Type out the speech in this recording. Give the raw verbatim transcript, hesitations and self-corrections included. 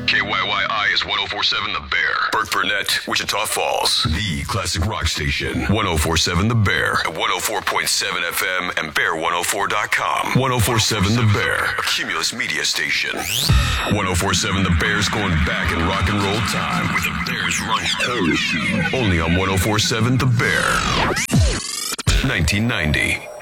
K Y Y I is one oh four point seven The Bear. Burke Burnett, Wichita Falls. The classic rock station. one oh four point seven The Bear. At one oh four point seven F M and bear one oh four dot com. one oh four point seven The Bear. A Cumulus media station. one oh four point seven The Bear's going back in rock and roll time. With the Bears Run Time Machine. Only on one oh four point seven The Bear. nineteen ninety.